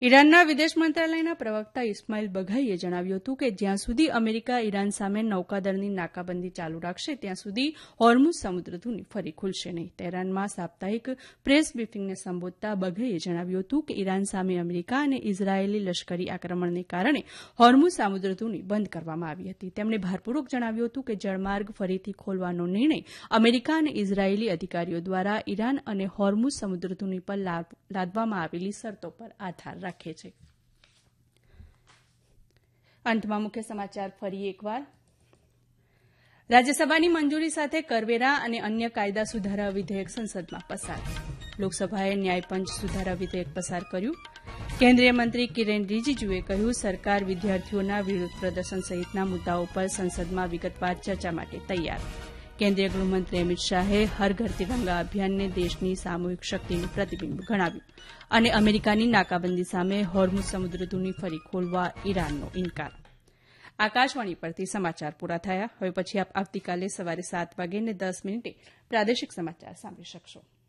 ઈરાનના વિદેશ મંત્રાલયના પ્રવક્તા ઇસ્માઇલ બઘાઈએ જણાવ્યું હતું કે જ્યાં સુધી અમેરિકા ઈરાન સામે નૌકાદળની નાકાબંધી ચાલુ રાખશે ત્યાં સુધી હોર્મુઝ સમુદ્રધુની ફરી ખુલશે નહીં. તેહરાનમાં સાપ્તાહિક પ્રેસ બ્રીફિંગને સંબોધતા બઘાઈએ જણાવ્યું હતું કે ઈરાન સામે અમેરિકા અને ઇઝરાયેલી લશ્કરી આક્રમણને કારણે હોર્મુઝ સમુદ્રધુની બંધ કરવામાં આવી હતી. તેમણે ભારપૂર્વક જણાવ્યું હતું કે જળમાર્ગ ફરીથી ખોલવાનો નિર્ણય અમેરિકા અને ઇઝરાયેલી અધિકારીઓ દ્વારા ઈરાન અને હોર્મુઝ સમુદ્રધુની પર લાદવામાં આવેલી શરતો પર આધાર રાખે છે. અંતમાં મુખ્ય સમાચાર ફરી એકવાર. રાજ્યસભાની મંજૂરી સાથે કરવેરા અને અન્ય કાયદા સુધારા વિધેયક સંસદમાં પસાર. લોકસભાએ ન્યાયપંચ સુધારા વિધેયક પસાર કર્યું. કેન્દ્રીય મંત્રી કિરેન રિજિજુએ કહ્યું સરકાર વિદ્યાર્થીઓના વિરોધ પ્રદર્શન સહિતના મુદ્દાઓ પર સંસદમાં વિગતવાર ચર્ચા માટે તૈયાર. કેન્દ્રીય ગૃહમંત્રી અમિત શાહે હર ઘર તિરંગા અભિયાનને દેશની સામૂહિક શક્તિનું પ્રતિબિંબ ગણાવ્યું. અને અમેરિકાની નાકાબંધી સામે હોર્મુઝ સમુદ્રધુની ફરી ખોલવા ઈરાનનો ઇનકાર. આકાશવાણી પરથી સમાચાર પૂરા થયા. હવે પછી આપ આવતીકાલે સવારે 7:10 પ્રાદેશિક સમાચાર સાંભળી શકશો.